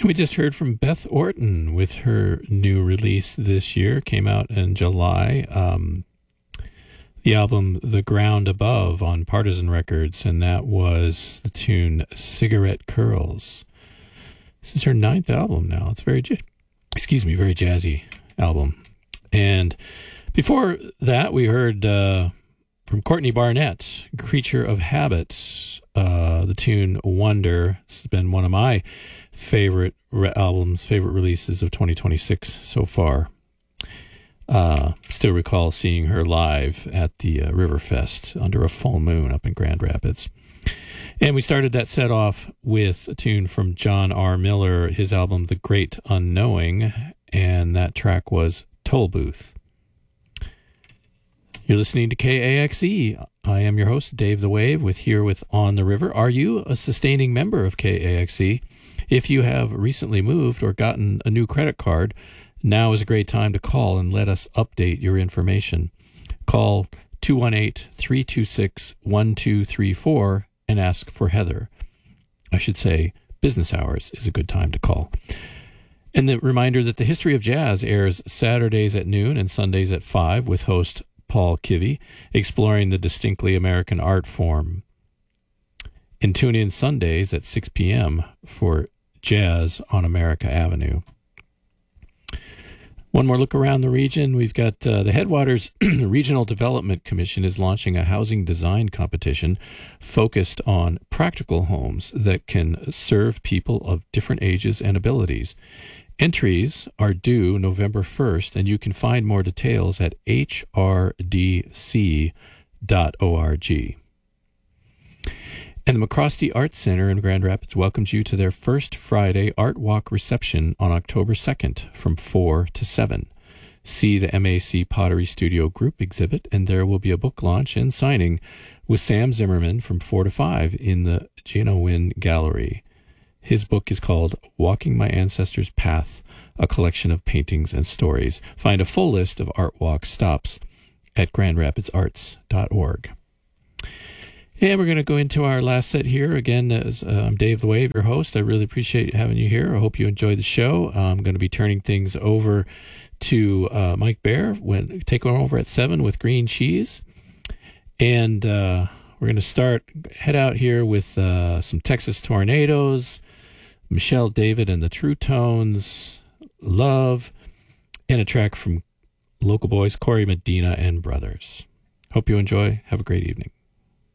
And we just heard from Beth Orton with her new release this year. Came out in July. The album The Ground Above on Partisan Records, and that was the tune Cigarette Curls. This is her 9th album now. It's very jazzy album. And before that, we heard from Courtney Barnett, Creature of Habit, the tune Wonder. This has been one of my favorite releases of 2026 so far. Still recall seeing her live at the Riverfest under a full moon up in Grand Rapids. And we started that set off with a tune from John R. Miller, his album The Great Unknowing, and that track was Toll Booth. You're listening to KAXE. I am your host, Dave the Wave, here with On the River. Are you a sustaining member of KAXE? If you have recently moved or gotten a new credit card, now is a great time to call and let us update your information. Call 218-326-1234 and ask for Heather. I should say business hours is a good time to call. And the reminder that the History of Jazz airs Saturdays at noon and Sundays at 5 with host Paul Kivy, exploring the distinctly American art form. And tune in Sundays at 6 p.m. for Jazz on America Avenue. One more look around the region. We've got the Headwaters Regional Development Commission is launching a housing design competition focused on practical homes that can serve people of different ages and abilities. Entries are due November 1st, and you can find more details at hrdc.org. And the McCrosty Arts Center in Grand Rapids welcomes you to their first Friday Art Walk reception on October 2nd from 4 to 7. See the MAC Pottery Studio Group exhibit, and there will be a book launch and signing with Sam Zimmerman from 4 to 5 in the Gino Wynn Gallery. His book is called Walking My Ancestors' Path, a collection of paintings and stories. Find a full list of Art Walk stops at grandrapidsarts.org. And we're going to go into our last set here. Again, I'm Dave the Wave, your host. I really appreciate having you here. I hope you enjoyed the show. I'm going to be turning things over to Mike Baer, taking over at 7 with Green Cheese. And we're going to head out here with some Texas Tornadoes, Michelle David and the True Tones, Love, and a track from local boys, Corey Medina and Brothers. Hope you enjoy. Have a great evening.